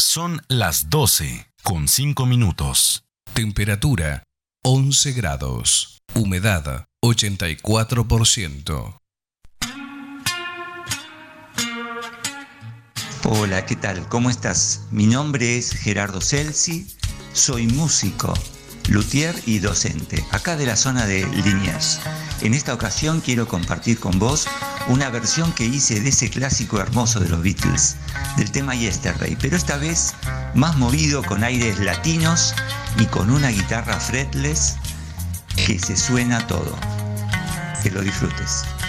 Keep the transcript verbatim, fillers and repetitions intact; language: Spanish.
Son las doce con cinco minutos. Temperatura once grados. Humedad ochenta y cuatro por ciento. Hola, ¿qué tal? ¿Cómo estás? Mi nombre es Gerardo Celsi, soy músico, luthier y docente, acá de la zona de Liniers. En esta ocasión quiero compartir con vos una versión que hice de ese clásico hermoso de los Beatles, del tema Yesterday, pero esta vez más movido, con aires latinos y con una guitarra fretless que se suena todo. Que lo disfrutes.